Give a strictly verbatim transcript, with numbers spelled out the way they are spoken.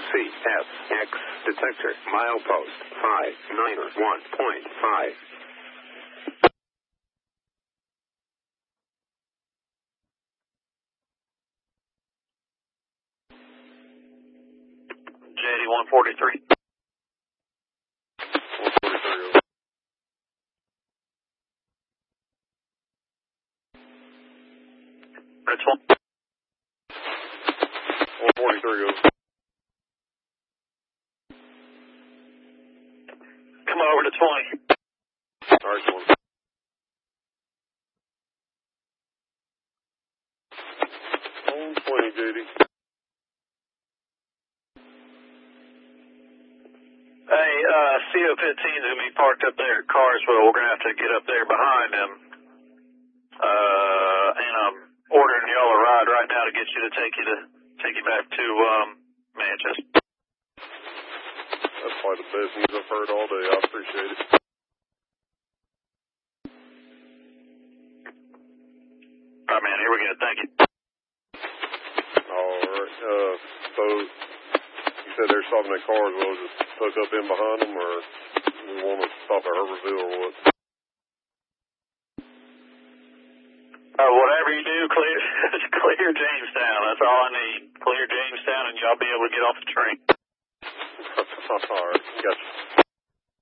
C F X detector milepost five nine one point five. J D one forty-three. That's one. one forty-three goes. Come over to twenty. All right, one. one twenty, J D. Hey, uh, C O fifteen is going to be parked up there at Carswell. We're going to have to get up there behind them. Uh, and I'm ordering y'all a ride right now to get you to take you to take you back to um, Manchester. That's probably the best news I've heard all day. I appreciate it. All right, man. Here we go. Thank you. All right. Uh, so you said they're stopping at cars. Well, just hook up in behind them, or we want to stop at Herbertville, or what? Uh, whatever you do, clear clear Jamestown. That's all I need. Clear Jamestown, and y'all be able to get off the train. All right. Gotcha.